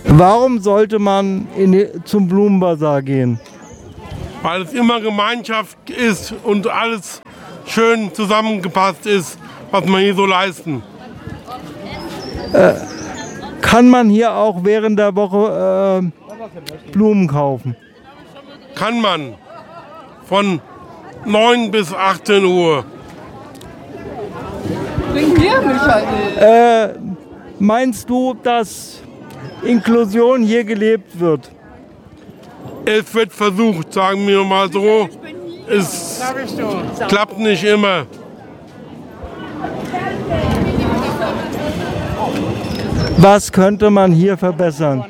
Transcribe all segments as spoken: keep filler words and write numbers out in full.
Warum sollte man in die, zum Blumenbasar gehen? Weil es immer Gemeinschaft ist und alles schön zusammengepasst ist, was man hier so leisten. Äh, kann man hier auch während der Woche äh, Blumen kaufen? Kann man. Von neun bis achtzehn Uhr. Äh, meinst du, dass Inklusion hier gelebt wird? Es wird versucht, sagen wir mal so. Es klappt nicht immer. Was könnte man hier verbessern?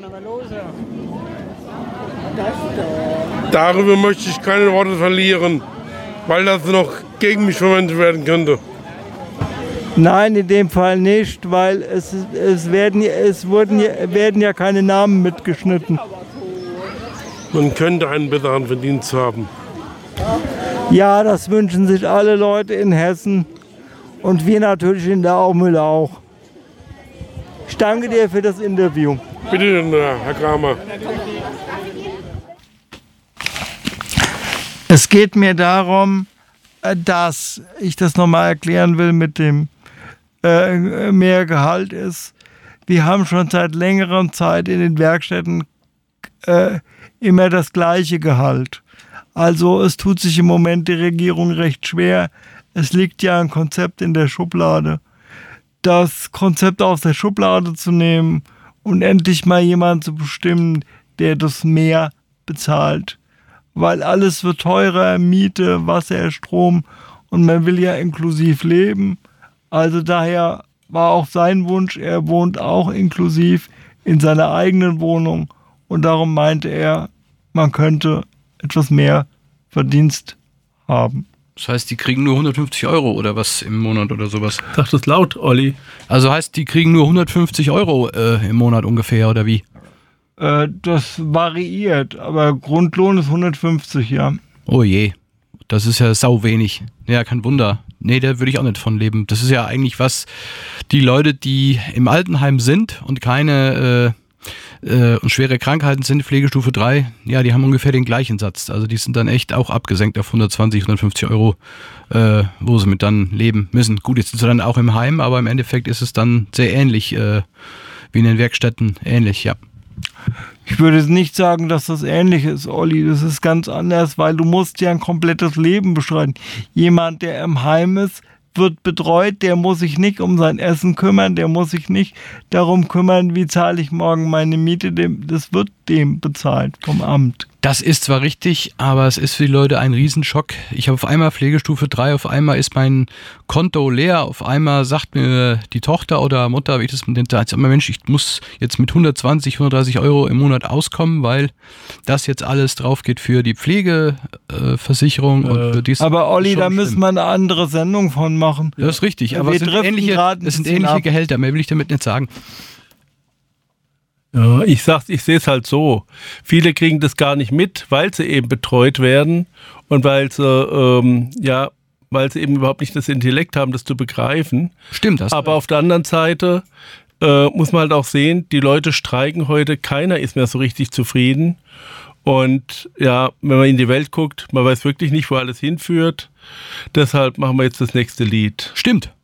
Darüber möchte ich keine Worte verlieren, weil das noch gegen mich verwendet werden könnte. Nein, in dem Fall nicht, weil es, es, werden, es wurden, werden ja keine Namen mitgeschnitten. Man könnte einen besseren Verdienst haben. Ja, das wünschen sich alle Leute in Hessen und wir natürlich in der Aumühle auch. Ich danke dir für das Interview. Bitte, Herr Kramer. Es geht mir darum, dass ich das nochmal erklären will mit dem äh, mehr Gehalt ist. Wir haben schon seit längerer Zeit in den Werkstätten äh, immer das gleiche Gehalt. Also es tut sich im Moment die Regierung recht schwer. Es liegt ja ein Konzept in der Schublade. Das Konzept aus der Schublade zu nehmen und endlich mal jemanden zu bestimmen, der das mehr bezahlt. Weil alles wird teurer, Miete, Wasser, Strom und man will ja inklusiv leben. Also daher war auch sein Wunsch, er wohnt auch inklusiv in seiner eigenen Wohnung und darum meinte er, man könnte etwas mehr Verdienst haben. Das heißt, die kriegen nur hundertfünfzig Euro oder was im Monat oder sowas? Sag das laut, Olli. Also heißt, die kriegen nur hundertfünfzig Euro äh, im Monat ungefähr oder wie? Das variiert, aber Grundlohn ist hundertfünfzig, ja. Oh je, das ist ja sau wenig. Ja, kein Wunder. Nee, da würde ich auch nicht von leben. Das ist ja eigentlich was, die Leute, die im Altenheim sind und keine äh, äh, und schwere Krankheiten sind, Pflegestufe drei, ja, die haben ungefähr den gleichen Satz. Also die sind dann echt auch abgesenkt auf hundertzwanzig, hundertfünfzig Euro, äh, wo sie mit dann leben müssen. Gut, jetzt sind sie dann auch im Heim, aber im Endeffekt ist es dann sehr ähnlich, äh, wie in den Werkstätten ähnlich, ja. Ich würde nicht sagen, dass das ähnlich ist, Olli. Das ist ganz anders, weil du musst ja ein komplettes Leben bestreiten. Jemand, der im Heim ist, wird betreut, der muss sich nicht um sein Essen kümmern, der muss sich nicht darum kümmern, wie zahle ich morgen meine Miete. Das wird dem bezahlt vom Amt. Das ist zwar richtig, aber es ist für die Leute ein Riesenschock. Ich habe auf einmal Pflegestufe drei, auf einmal ist mein Konto leer, auf einmal sagt mir die Tochter oder Mutter, wie ich das mit den sagt, Mensch, ich muss jetzt mit hundertzwanzig, hundertdreißig Euro im Monat auskommen, weil das jetzt alles drauf geht für die Pflegeversicherung äh, und für dies. Aber Olli, da schlimm. müssen wir eine andere Sendung von machen. Das ist richtig, ja, aber es sind ähnliche, es sind ähnliche ab. Gehälter, mehr will ich damit nicht sagen. Ja, ich sag's, ich sehe es halt so. Viele kriegen das gar nicht mit, weil sie eben betreut werden und weil sie, ähm, ja, weil sie eben überhaupt nicht das Intellekt haben, das zu begreifen. Stimmt das. Aber auf der anderen Seite äh, muss man halt auch sehen, die Leute streiken heute, keiner ist mehr so richtig zufrieden. Und ja, wenn man in die Welt guckt, man weiß wirklich nicht, wo alles hinführt. Deshalb machen wir jetzt das nächste Lied. Stimmt.